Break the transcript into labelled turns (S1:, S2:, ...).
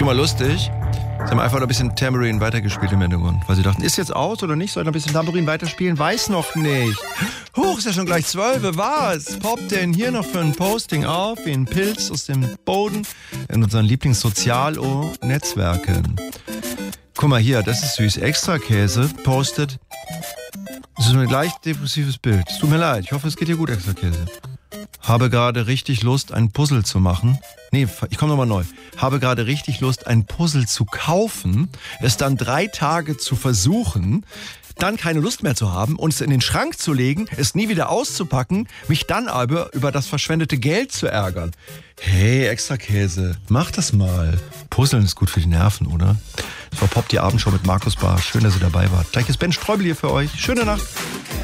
S1: Schon mal lustig. Sie haben einfach noch ein bisschen Tambourine weitergespielt im Hintergrund, weil sie dachten, ist jetzt aus oder nicht? Soll ich noch ein bisschen Tambourine weiterspielen? Weiß noch nicht. Huch, ist ja schon gleich 12. Was poppt denn hier noch für ein Posting auf? Wie ein Pilz aus dem Boden in unseren Lieblings-Sozial-Netzwerken. Guck mal hier, das ist süß. Extrakäse postet. Das ist ein leicht depressives Bild. Es tut mir leid, ich hoffe, es geht dir gut, Extrakäse. Habe gerade richtig Lust, ein Puzzle zu machen. Nee, ich komme nochmal neu. Habe gerade richtig Lust, ein Puzzle zu kaufen, es dann 3 Tage zu versuchen, dann keine Lust mehr zu haben und es in den Schrank zu legen, es nie wieder auszupacken, mich dann aber über das verschwendete Geld zu ärgern. Hey, Extrakäse, mach das mal. Puzzeln ist gut für die Nerven, oder? Das war Pop die Abendshow mit Markus Barsch. Schön, dass ihr dabei wart. Gleich ist Ben Streubel hier für euch. Schöne Nacht.